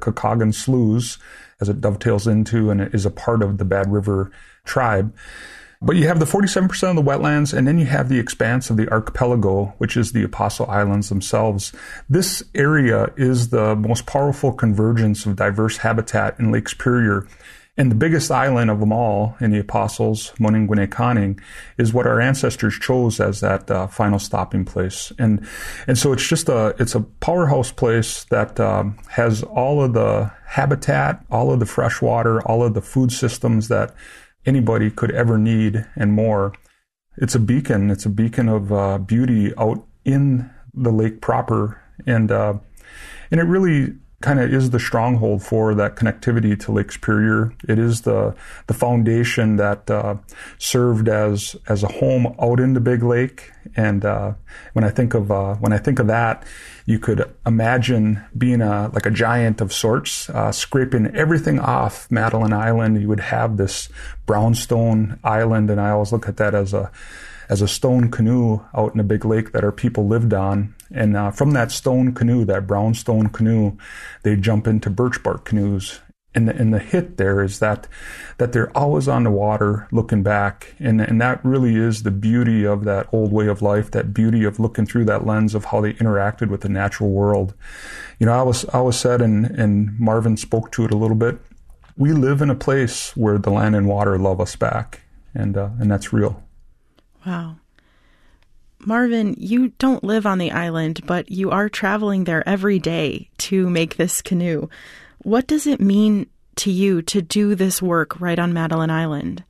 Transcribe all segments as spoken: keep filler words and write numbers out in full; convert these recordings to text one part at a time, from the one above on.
Kakagan Sloughs, as it dovetails into and it is a part of the Bad River tribe. But you have the forty-seven percent of the wetlands, and then you have the expanse of the archipelago, which is the Apostle Islands themselves. This area is the most powerful convergence of diverse habitat in Lake Superior. And the biggest island of them all in the Apostles, Moninguneekaning, is what our ancestors chose as that uh, final stopping place. And and so it's just a it's a powerhouse place that um, has all of the habitat, all of the fresh water, all of the food systems that anybody could ever need and more. It's a beacon. It's a beacon of uh, beauty out in the lake proper, and uh, and it really kind of is the stronghold for that connectivity to Lake Superior. It is the the foundation that uh, served as as a home out in the Big Lake. And uh, when I think of uh, when I think of that, you could imagine being a like a giant of sorts, uh, scraping everything off Madeline Island. You would have this brownstone island, and I always look at that as a as a stone canoe out in a big lake that our people lived on. And uh, from that stone canoe, that brownstone canoe, they jump into birch bark canoes. And the, and the hit there is that that they're always on the water looking back. And, and that really is the beauty of that old way of life, that beauty of looking through that lens of how they interacted with the natural world. You know, I was, I was said, and, and Marvin spoke to it a little bit, we live in a place where the land and water love us back. And uh, and that's real. Wow. Marvin, you don't live on the island, but you are traveling there every day to make this canoe. What does it mean to you to do this work right on Madeline Island?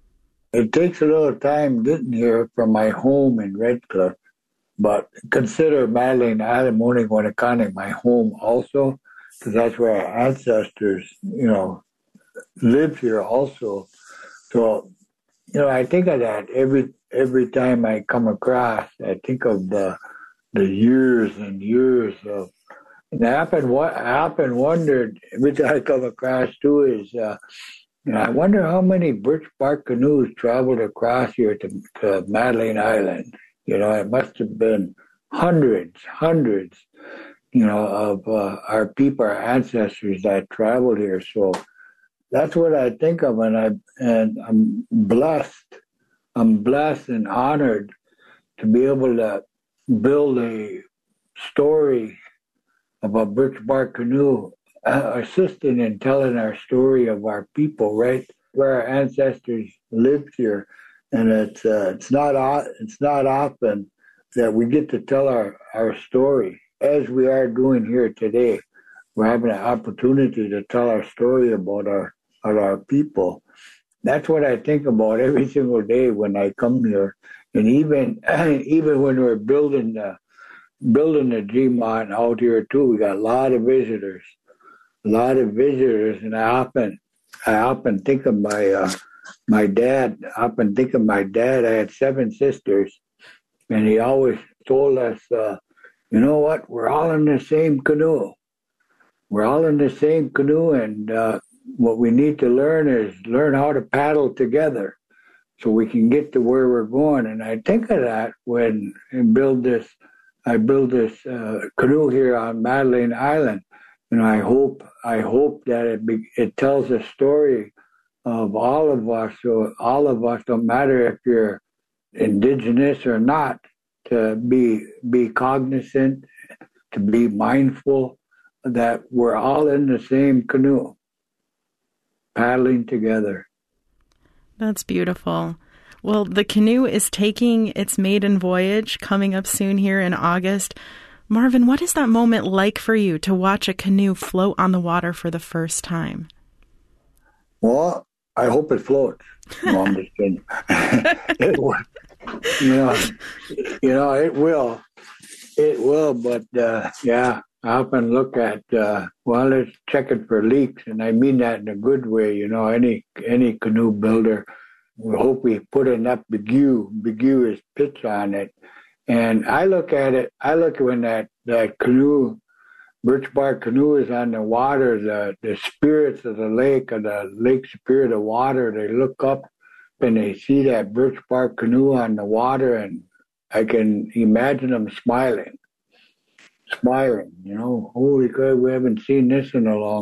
It takes a little time getting here from my home in Red Cliff, but consider Madeline Island, Moninguneekaning, my home also, because that's where our ancestors, you know, lived here also. So, you know, I think of that every every time I come across. I think of the the years and years of. And I often, I often wondered every time I come across too is, uh, you know, I wonder how many birch bark canoes traveled across here to, to Madeline Island. You know, it must have been hundreds, hundreds, you know, of uh, our people, our ancestors that traveled here. So that's what I think of, and I and I'm blessed. I'm blessed and honored to be able to build a story of a birch bark canoe, uh, assisting in telling our story of our people, right where our ancestors lived here. And it's uh, it's not it's not often that we get to tell our, our story as we are doing here today. We're having an opportunity to tell our story about our of our people. That's what I think about every single day when I come here, and even even when we're building the building the G-Mont out here too, we got a lot of visitors, a lot of visitors, and I often I often think of my uh, my dad. I often think of my dad. I had seven sisters, and he always told us, uh, you know what? We're all in the same canoe. We're all in the same canoe, and uh, what we need to learn is learn how to paddle together so we can get to where we're going. And I think of that when I build this, I build this uh, canoe here on Madeline Island. And I hope, I hope that it be, it tells a story of all of us. So all of us, don't matter if you're indigenous or not, to be be cognizant, to be mindful that we're all in the same canoe, paddling together. That's beautiful. Well, the canoe is taking its maiden voyage coming up soon here in August. Marvin, what is that moment like for you to watch a canoe float on the water for the first time? Well, I hope it floats. No, I'm just kidding. It will. You know, you know, it will. It will, but uh, yeah. I often look at, uh, well, let's check it for leaks, and I mean that in a good way. You know, any any canoe builder, we hope we put enough bigue, bigue is pitch on it. And I look at it, I look at when that, that canoe, birch bark canoe is on the water, the, the spirits of the lake, or the Lake Superior, the water, they look up and they see that birch bark canoe on the water, and I can imagine them smiling. Smiling, you know, holy God, we haven't seen this in a long